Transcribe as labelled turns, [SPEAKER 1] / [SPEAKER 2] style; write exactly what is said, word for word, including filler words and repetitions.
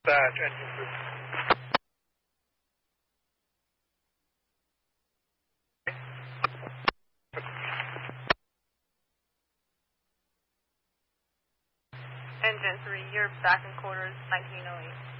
[SPEAKER 1] Dispatch, engine three.
[SPEAKER 2] Engine three, you're back in quarters nineteen oh eight.